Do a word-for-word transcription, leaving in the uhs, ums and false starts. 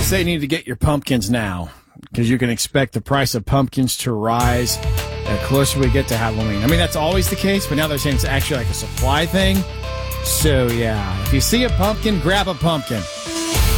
say you need to get your pumpkins now because you can expect the price of pumpkins to rise the closer we get to Halloween. I mean, that's always the case, but now they're saying it's actually like a supply thing. So, yeah, if you see a pumpkin, grab a pumpkin.